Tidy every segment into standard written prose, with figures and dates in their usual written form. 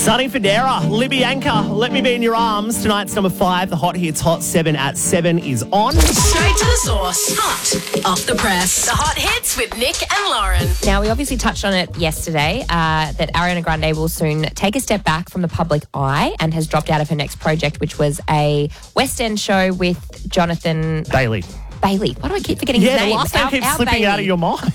Sunny Federa, Libby Anchor, Let Me Be in Your Arms. Tonight's number 5, the Hot Hits Hot 7 at 7 is on. Straight to the source. Hot off the press. The Hot Hits with Nick and Lauren. Now, we obviously touched on it yesterday that Ariana Grande will soon take a step back from the public eye and has dropped out of her next project, which was a West End show with Jonathan Bailey. Why do I keep forgetting his name? Yeah, the last name keeps slipping out of your mind.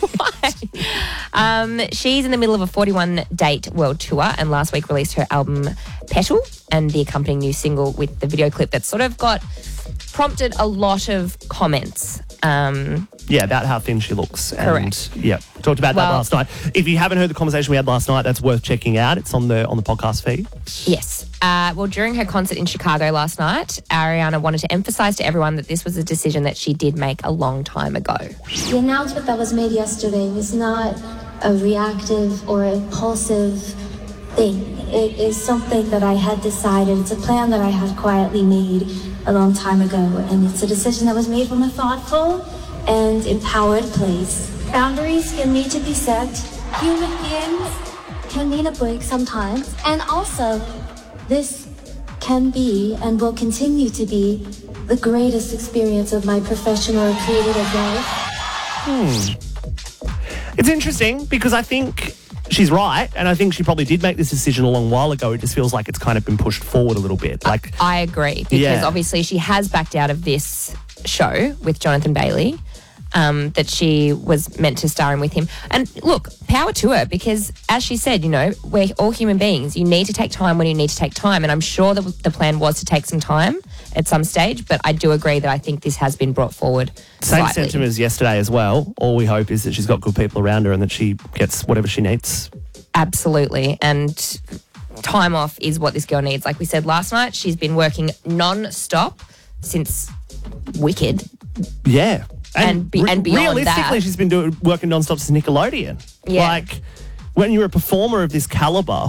She's in the middle of a 41-date world tour and last week released her album Petal and the accompanying new single with the video clip that sort of prompted a lot of comments. Yeah, about how thin she looks. Correct. And, yeah, talked about that last night. If you haven't heard the conversation we had last night, that's worth checking out. It's on the podcast feed. Yes. Well, during her concert in Chicago last night, Ariana wanted to emphasise to everyone that this was a decision that she did make a long time ago. The announcement that was made yesterday was not a reactive or impulsive thing. It is something that I had decided. It's a plan that I had quietly made a long time ago, and it's a decision that was made from a thoughtful and empowered place. Boundaries can need to be set. Human beings can need a break sometimes, and also this can be and will continue to be the greatest experience of my professional or creative life. It's interesting because I think she's right, and I think she probably did make this decision a long while ago. It just feels like it's kind of been pushed forward a little bit. I agree, because obviously she has backed out of this show with Jonathan Bailey that she was meant to star in with him. And look, power to her, because as she said, we're all human beings. You need to take time when you need to take time, and I'm sure that the plan was to take some time at some stage, but I do agree that I think this has been brought forward Same slightly. sentiment as yesterday as well. All we hope is that she's got good people around her and that she gets whatever she needs. Absolutely. And time off is what this girl needs. Like we said last night, she's been working non-stop since Wicked. Yeah. And beyond realistically, that. she's been working non-stop since Nickelodeon. Yeah. Like, when you're a performer of this calibre,